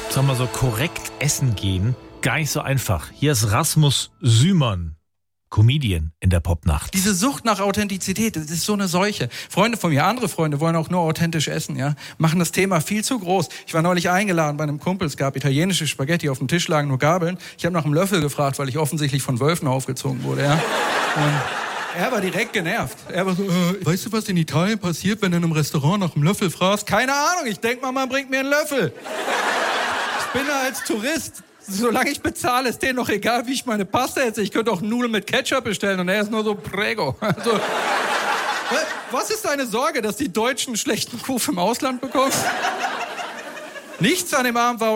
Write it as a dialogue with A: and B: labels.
A: Sag mal, so korrekt essen gehen, gar nicht so einfach. Hier ist Rasmus Sümann, Comedian in der Popnacht.
B: Diese Sucht nach Authentizität, das ist so eine Seuche. Freunde von mir, andere Freunde wollen auch nur authentisch essen, ja, machen das Thema viel zu groß. Ich war neulich eingeladen bei einem Kumpel, es gab italienische Spaghetti, auf dem Tisch lagen nur Gabeln. Ich habe nach einem Löffel gefragt, weil ich offensichtlich von Wölfen aufgezogen wurde, ja. Und er war direkt genervt. Er war so, weißt du, was in Italien passiert, wenn du in einem Restaurant nach einem Löffel fragst? Keine Ahnung, ich denk mal, man bringt mir einen Löffel. Ich bin da als Tourist. Solange ich bezahle, ist denen noch egal, wie ich meine Pasta esse. Ich könnte auch Nudeln mit Ketchup bestellen und er ist nur so prego. Also, was ist deine Sorge, dass die Deutschen schlechten Ruf im Ausland bekommen? Nichts an dem Abend war